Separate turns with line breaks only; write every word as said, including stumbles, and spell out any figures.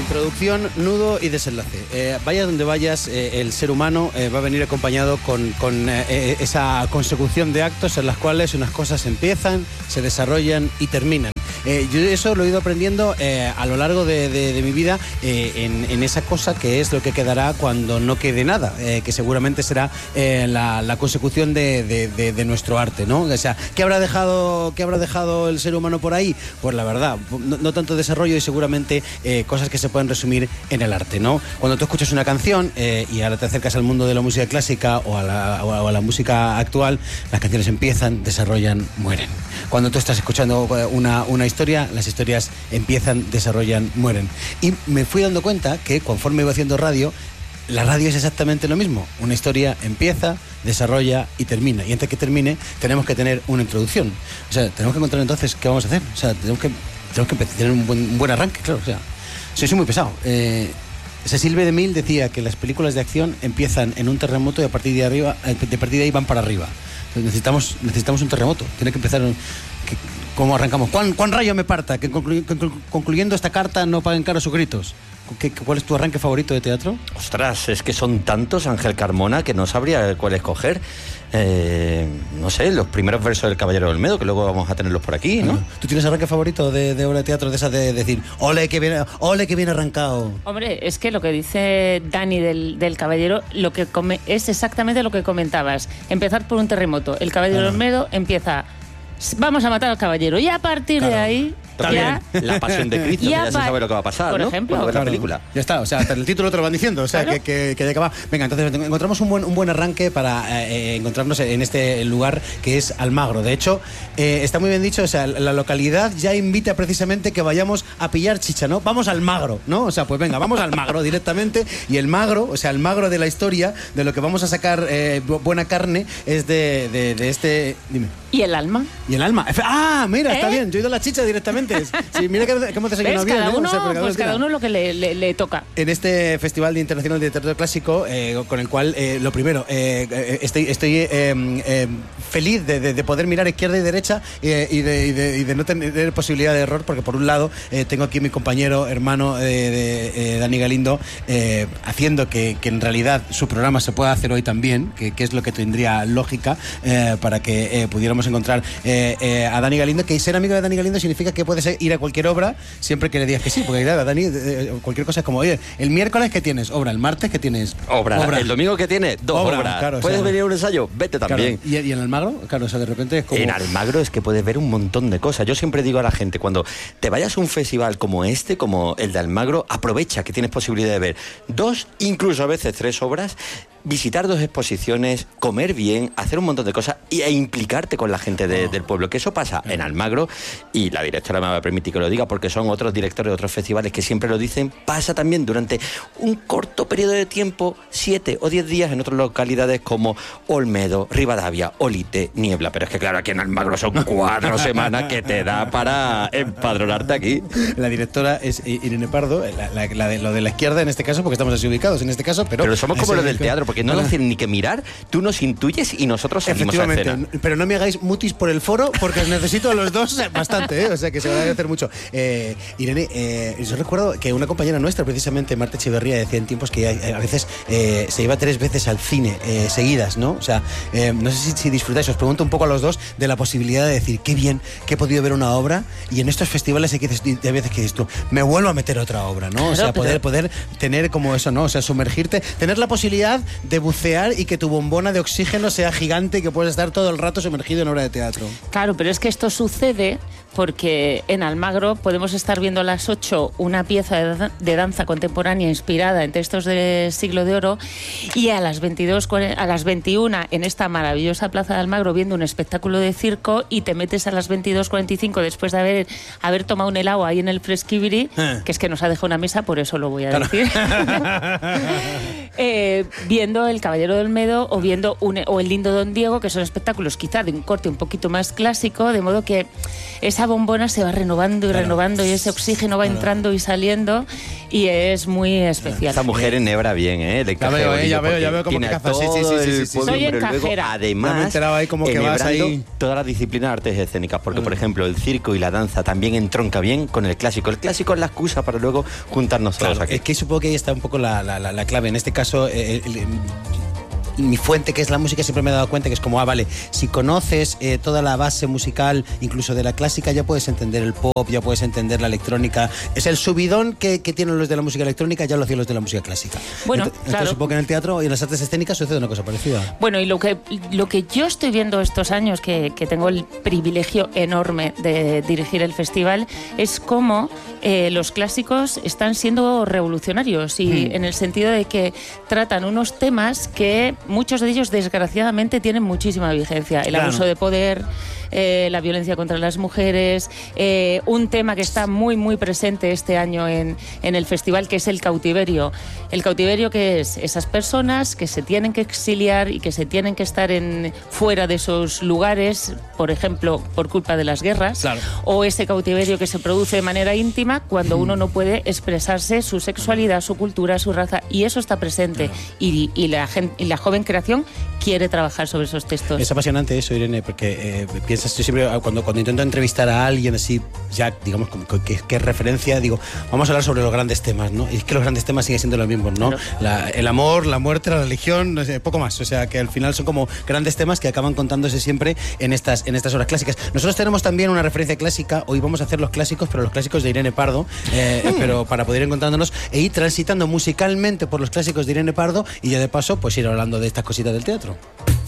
Introducción, nudo y desenlace. Eh, vaya donde vayas, eh, el ser humano eh, va a venir acompañado con, con eh, esa consecución de actos en las cuales unas cosas empiezan, se desarrollan y terminan. Eh, yo eso lo he ido aprendiendo eh, a lo largo de, de, de mi vida eh, en, en esa cosa que es lo que quedará cuando no quede nada, eh, que seguramente será eh, la, la consecución de, de, de, de nuestro arte, ¿no? O sea, ¿qué habrá dejado, qué habrá dejado el ser humano por ahí? Pues la verdad, no, no tanto desarrollo y seguramente eh, cosas que se pueden resumir en el arte, ¿no? Cuando tú escuchas una canción eh, y ahora te acercas al mundo de la música clásica o a la, o a la música actual, las canciones empiezan, desarrollan, mueren. Cuando tú estás escuchando una, una historia, las historias empiezan, desarrollan, mueren. Y me fui dando cuenta que conforme iba haciendo radio, la radio es exactamente lo mismo. Una historia empieza, desarrolla y termina. Y antes que termine, tenemos que tener una introducción. O sea, tenemos que encontrar entonces qué vamos a hacer. O sea, tenemos que, tenemos que tener un buen, un buen arranque, claro. O sea, soy, soy muy pesado. Eh, Cecil B. DeMille decía que las películas de acción empiezan en un terremoto y a partir de arriba, de partir de ahí van para arriba. Necesitamos, necesitamos un terremoto. Tiene que empezar. Que, ¿Cómo arrancamos? ¿Cuán, cuán rayo me parta? Que conclu, que concluyendo esta carta no paguen caro sus gritos. ¿Qué, ¿Cuál es tu arranque favorito de teatro?
Ostras, es que son tantos, Ángel Carmona, que no sabría cuál escoger. Eh, no sé, los primeros versos del Caballero del Olmedo, que luego vamos a tenerlos por aquí, ¿no?
¿Tú tienes arranque favorito de, de obra de teatro de esas de decir, ole que viene, ole que viene arrancado?
Hombre, es que lo que dice Dani del, del Caballero lo que come, es exactamente lo que comentabas. Empezar por un terremoto. El Caballero del Olmedo empieza... Vamos a matar al caballero. Y a partir claro. de ahí...
También
ya,
la pasión de Cristo, ya, ya se sabe lo que va a pasar,
por
¿no?
ejemplo.
Bueno,
claro.
la película.
Ya está, o sea, hasta el título te lo van diciendo, o sea, claro. que, que, que ya acaba. Venga, entonces encontramos un buen, un buen arranque para eh, encontrarnos en este lugar que es Almagro. De hecho, eh, está muy bien dicho, o sea, la localidad ya invita precisamente que vayamos a pillar chicha, ¿no? Vamos al Magro, ¿no? O sea, pues venga, vamos al Magro directamente. Y el Magro, o sea, el Magro de la historia, de lo que vamos a sacar eh, buena carne, es de, de, de este... Dime.
¿Y el alma?
¿Y el alma? Ah, mira, ¿Eh? Está bien, yo he ido a la chicha directamente. Sí, mira que, que hemos desayunado bien,
cada
¿no?
uno,
O sea, cada,
pues cada uno lo que le, le, le toca.
En este Festival de Internacional de Teatro Clásico, eh, con el cual, eh, lo primero, eh, estoy, estoy eh, eh, feliz de, de, de poder mirar izquierda y derecha eh, y, de, y, de, y de no tener posibilidad de error, porque por un lado eh, tengo aquí a mi compañero, hermano eh, de eh, Dani Galindo, eh, haciendo que, que en realidad su programa se pueda hacer hoy también, que, que es lo que tendría lógica eh, para que eh, pudiéramos encontrar eh, eh, a Dani Galindo, que ser amigo de Dani Galindo significa que puedes ir a cualquier obra siempre que le digas que sí, porque claro, Dani, eh, cualquier cosa es como, oye, el miércoles que tienes obra, el martes que tienes
obra, obra. El domingo que tienes dos
obra,
obras,
claro,
puedes
o sea,
venir a un ensayo, vete también.
Claro. ¿Y, ¿Y en Almagro? Claro, o sea, de repente es como...
En Almagro es que puedes ver un montón de cosas. Yo siempre digo a la gente, cuando te vayas a un festival como este, como el de Almagro, aprovecha que tienes posibilidad de ver dos, incluso a veces tres obras, visitar dos exposiciones, comer bien, hacer un montón de cosas e implicarte con la gente de, oh. del pueblo, que eso pasa en Almagro, y la directora me va a permitir que lo diga porque son otros directores de otros festivales que siempre lo dicen, pasa también durante un corto periodo de tiempo, siete o diez días en otras localidades como Olmedo, Rivadavia, Olite, Niebla, pero es que claro, aquí en Almagro son cuatro semanas que te da para empadronarte aquí.
La directora es Irene Pardo, la, la, la de, lo de la izquierda en este caso, porque estamos así ubicados en este caso, pero...
Pero somos como lo del teatro, porque no lo hacen ni que mirar, tú nos intuyes y nosotros seguimos a escena.
Pero no me hagáis mutis por el foro, porque os necesito a los dos bastante, ¿eh? O sea que se va a agradecer mucho. Eh, Irene, eh, yo recuerdo que una compañera nuestra, precisamente Marta Echeverría, decía en tiempos que a, a veces eh, se iba tres veces al cine eh, seguidas, ¿no? O sea, eh, no sé si, si disfrutáis, os pregunto un poco a los dos de la posibilidad de decir, qué bien que he podido ver una obra, y en estos festivales hay, que, hay veces que dices tú, me vuelvo a meter otra obra, ¿no? O sea, claro, poder, poder tener como eso, ¿no? O sea, sumergirte, tener la posibilidad de bucear y que tu bombona de oxígeno sea gigante y que puedas estar todo el rato sumergido en obra de teatro.
Claro, pero es que esto sucede porque en Almagro podemos estar viendo a las ocho una pieza de danza contemporánea inspirada en textos del Siglo de Oro, y a las veintidós, a las veintiuna en esta maravillosa plaza de Almagro viendo un espectáculo de circo, y te metes a las veintidós cuarenta y cinco después de haber, haber tomado un helado ahí en el Fresquibiri, eh. que es que nos ha dejado una mesa, por eso lo voy a claro. decir, eh, viendo El Caballero del Olmedo o viendo un, o El Lindo Don Diego, que son espectáculos quizá de un corte un poquito más clásico, de modo que esa esa bombona se va renovando y
claro.
renovando y ese oxígeno va
claro.
entrando y saliendo y es muy especial.
Esta mujer enhebra bien, ¿eh?
Ya veo, eh, ya veo, ya veo cómo
tiene
que caza. Sí, sí, sí, sí, sí, sí.
Soy
Luego,
encajera.
además,
Ya me he enterado ahí como que vas
enhebrando
ahí.
todas las disciplinas de artes escénicas, porque,
Mm.
por ejemplo, el circo y la danza también entronca bien con el clásico. El clásico es la excusa para luego juntarnos todos
Claro,
aquí.
es que supongo que ahí está un poco la, la, la, la clave. En este caso, eh, el, el, mi fuente, que es la música, siempre me he dado cuenta que es como, ah, vale, si conoces eh, toda la base musical, incluso de la clásica, ya puedes entender el pop, ya puedes entender la electrónica. Es el subidón que, que tienen los de la música electrónica, ya lo hacían los de la música clásica.
Bueno,
Ent-
claro.
Entonces supongo que en el teatro y en las artes escénicas sucede una cosa parecida.
Bueno, y lo que, lo que yo estoy viendo estos años, que, que tengo el privilegio enorme de dirigir el festival, es cómo eh, los clásicos están siendo revolucionarios y
Mm.
en el sentido de que tratan unos temas que muchos de ellos desgraciadamente tienen muchísima vigencia. El
Claro.
abuso de poder, eh, la violencia contra las mujeres, eh, un tema que está muy muy presente este año en, en el festival, que es el cautiverio. El cautiverio, que es esas personas que se tienen que exiliar y que se tienen que estar en, fuera de esos lugares, por ejemplo, por culpa de las guerras,
Claro.
o ese cautiverio que se produce de manera íntima cuando uno no puede expresarse su sexualidad, su cultura, su raza, y eso está presente. Y, y, la gente, y la joven creación quiere trabajar sobre esos textos.
Es apasionante eso, Irene, porque eh, piensas, yo siempre, cuando, cuando intento entrevistar a alguien así, ya, digamos, como que, que referencia, digo, vamos a hablar sobre los grandes temas, ¿no? Y es que los grandes temas siguen siendo los mismos, ¿no?
Claro.
La, el amor, la muerte, la religión, no sé, poco más. O sea, que al final son como grandes temas que acaban contándose siempre en estas, en estas obras clásicas. Nosotros tenemos también una referencia clásica, hoy vamos a hacer los clásicos, pero los clásicos de Irene Pardo, eh, mm. pero para poder ir encontrándonos e ir transitando musicalmente por los clásicos de Irene Pardo y ya de paso, pues ir hablando de estas cositas del teatro.